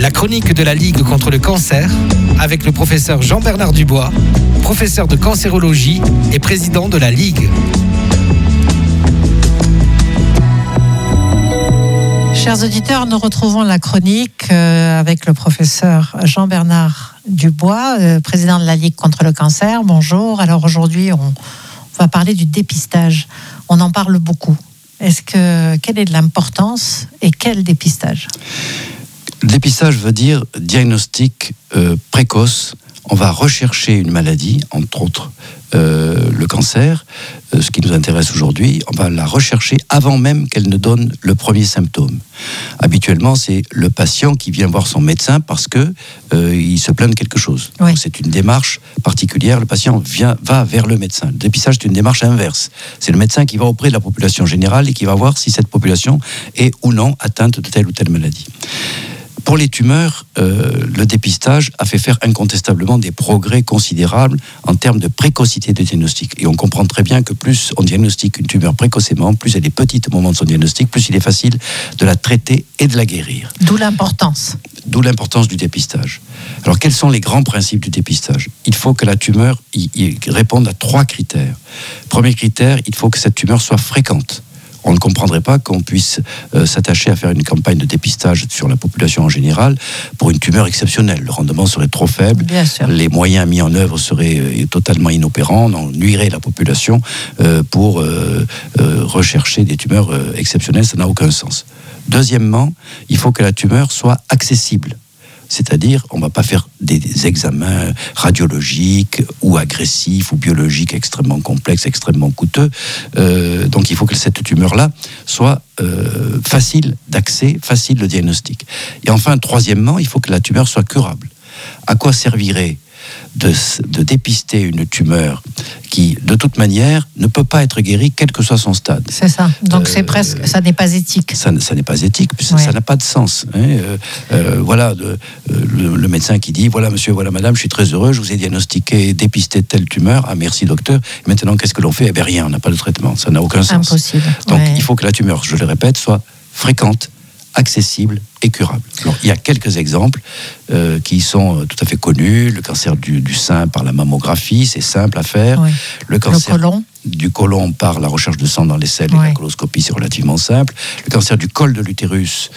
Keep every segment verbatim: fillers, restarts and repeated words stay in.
La chronique de la Ligue contre le cancer avec le professeur Jean-Bernard Dubois, professeur de cancérologie et président de la Ligue. Chers auditeurs, nous retrouvons la chronique euh, avec le professeur Jean-Bernard Dubois, euh, président de la Ligue contre le cancer. Bonjour. Alors aujourd'hui, on, on va parler du dépistage. On en parle beaucoup. Est-ce que, quelle est l'importance et quel dépistage ? Le dépistage veut dire diagnostic euh, précoce. On va rechercher une maladie, entre autres euh, le cancer, euh, ce qui nous intéresse aujourd'hui. On va la rechercher avant même qu'elle ne donne le premier symptôme. Habituellement, c'est le patient qui vient voir son médecin parce que euh, il se plaint de quelque chose. Oui. Donc, c'est une démarche particulière. Le patient vient, va vers le médecin. Le dépistage, c'est une démarche inverse. C'est le médecin qui va auprès de la population générale et qui va voir si cette population est ou non atteinte de telle ou telle maladie. Pour les tumeurs, euh, le dépistage a fait faire incontestablement des progrès considérables en termes de précocité de diagnostic. Et on comprend très bien que plus on diagnostique une tumeur précocement, plus elle est petite au moment de son diagnostic, plus il est facile de la traiter et de la guérir. D'où l'importance. D'où l'importance du dépistage. Alors, quels sont les grands principes du dépistage ? Il faut que la tumeur y, y réponde à trois critères. Premier critère, il faut que cette tumeur soit fréquente. On ne comprendrait pas qu'on puisse euh, s'attacher à faire une campagne de dépistage sur la population en général pour une tumeur exceptionnelle. Le rendement serait trop faible, Bien sûr. Les moyens mis en œuvre seraient euh, totalement inopérants, on nuirait la population euh, pour euh, euh, rechercher des tumeurs euh, exceptionnelles, ça n'a aucun sens. Deuxièmement, il faut que la tumeur soit accessible. C'est-à-dire, on ne va pas faire des examens radiologiques ou agressifs ou biologiques extrêmement complexes, extrêmement coûteux. Euh, donc, il faut que cette tumeur-là soit euh, facile d'accès, facile de diagnostic. Et enfin, troisièmement, il faut que la tumeur soit curable. À quoi servirait de, de dépister une tumeur qui, de toute manière, ne peut pas être guérie, quel que soit son stade. C'est ça. Donc Euh, c'est presque, ça n'est pas éthique. Ça, ça n'est pas éthique, puis ça, Ouais. ça n'a pas de sens. Hein. Euh, euh, voilà de, euh, le, le médecin qui dit, voilà monsieur, voilà madame, je suis très heureux, je vous ai diagnostiqué, dépisté telle tumeur. Ah merci docteur. Et maintenant qu'est-ce que l'on fait ? Eh bien rien, on n'a pas de traitement. Ça n'a aucun sens. Impossible. Donc Ouais. il faut que la tumeur, je le répète, soit fréquente, accessible et curable. Alors, il y a quelques exemples euh, qui sont tout à fait connus. Le cancer du, du sein par la mammographie, c'est simple à faire. Ouais. Le cancer Le côlon. du côlon par la recherche de sang dans les selles et Ouais. la coloscopie, c'est relativement simple. Le cancer du col de l'utérus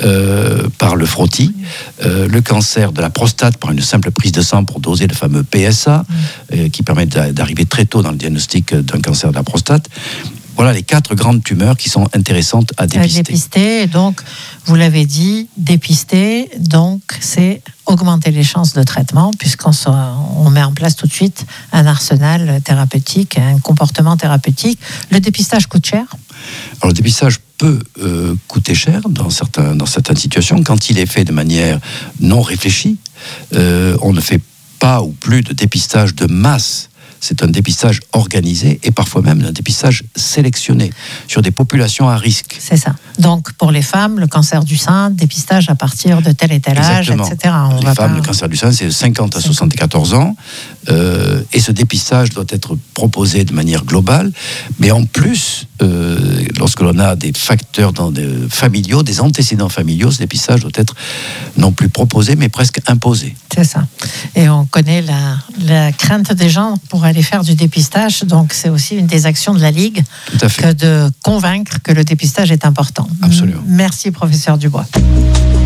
euh, par le frottis. Euh, le cancer de la prostate par une simple prise de sang pour doser le fameux P S A, euh, qui permet d'a- d'arriver très tôt dans le diagnostic d'un cancer de la prostate. Voilà les quatre grandes tumeurs qui sont intéressantes à À dépister. dépister. Et donc, vous l'avez dit, dépister, donc c'est augmenter les chances de traitement, puisqu'on se- on met en place tout de suite un arsenal thérapeutique, un comportement thérapeutique. Le dépistage coûte cher. Alors le dépistage peut euh, coûter cher dans, certains, dans certaines situations. Quand il est fait de manière non réfléchie, euh, on ne fait pas ou plus de dépistage de masse. C'est un dépistage organisé et parfois même un dépistage sélectionné sur des populations à risque. C'est ça. Donc, pour les femmes, le cancer du sein, dépistage à partir de tel et tel âge, Exactement. et cetera. On Les va femmes, pas- le cancer du sein, c'est cinquante à soixante-quatorze ans. Euh, et ce dépistage doit être proposé de manière globale. Mais en plus, euh, lorsque l'on a des facteurs dans des familiaux, des antécédents familiaux, ce dépistage doit être non plus proposé, mais presque imposé. C'est ça. Et on connaît la, la crainte des gens pour aller faire du dépistage. Donc, c'est aussi une des actions de la Ligue Tout à fait. que de convaincre que le dépistage est important. Absolument. Merci, professeur Dubois.